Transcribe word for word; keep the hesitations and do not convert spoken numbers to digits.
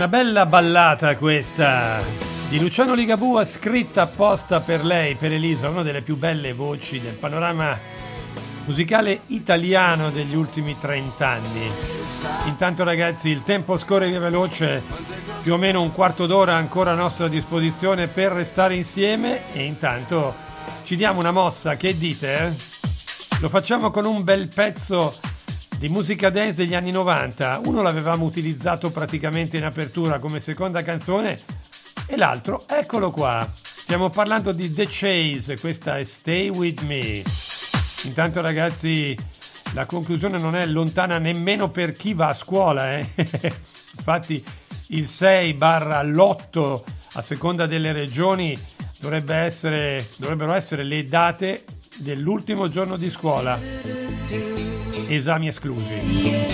Una bella ballata questa di Luciano Ligabue, scritta apposta per lei, per Elisa, una delle più belle voci del panorama musicale italiano degli ultimi trent'anni. Intanto ragazzi, il tempo scorre via veloce, più o meno un quarto d'ora ancora a nostra disposizione per restare insieme e intanto ci diamo una mossa, che dite? Eh? Lo facciamo con un bel pezzo di musica dance degli anni novanta. Uno l'avevamo utilizzato praticamente in apertura come seconda canzone e l'altro, eccolo qua. Stiamo parlando di The Chase, questa è Stay With Me. Intanto ragazzi, la conclusione non è lontana nemmeno per chi va a scuola, eh? Infatti il sei barra l'otto a seconda delle regioni dovrebbe essere, dovrebbero essere le date dell'ultimo giorno di scuola, esami esclusi.